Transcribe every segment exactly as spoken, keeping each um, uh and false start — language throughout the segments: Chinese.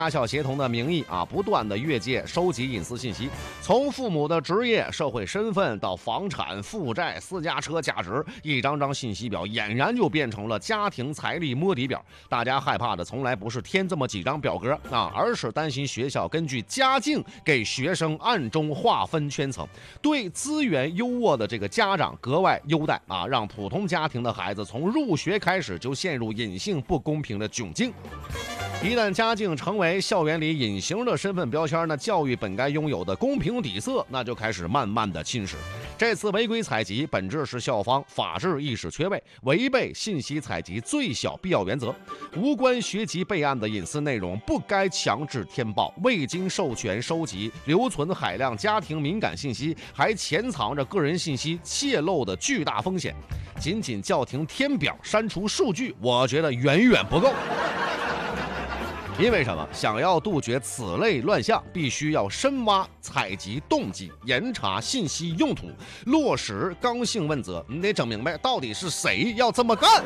家校协同的名义啊，不断的越界收集隐私信息，从父母的职业、社会身份到房产、负债、私家车价值，一张张信息表俨然就变成了家庭财力摸底表。大家害怕的从来不是填这么几张表格啊，而是担心学校根据家境给学生暗中划分圈层，对资源优渥的这个家长格外优待啊，让普通家庭的孩子从入学开始就陷入隐性不公平的窘境。一旦家境成为校园里隐形的身份标签，那教育本该拥有的公平底色，那就开始慢慢的侵蚀。这次违规采集本质是校方法治意识缺位，违背信息采集最小必要原则。无关学籍备案的隐私内容不该强制填报，未经授权收集、留存海量家庭敏感信息，还潜藏着个人信息泄露的巨大风险。仅仅叫停填表、删除数据，我觉得远远不够。因为什么？想要杜绝此类乱象，必须要深挖采集动机，严查信息用途，落实刚性问责。你得整明白到底是谁要这么干。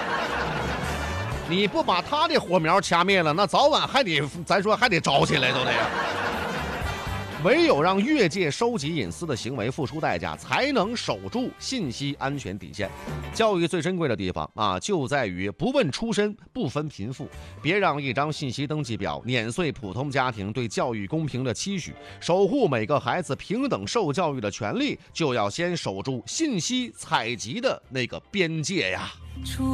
你不把他的火苗掐灭了，那早晚还得咱说还得着起来都得。唯有让越界收集隐私的行为付出代价，才能守住信息安全底线。教育最珍贵的地方啊，就在于不问出身，不分贫富。别让一张信息登记表碾碎普通家庭对教育公平的期许。守护每个孩子平等受教育的权利，就要先守住信息采集的那个边界呀。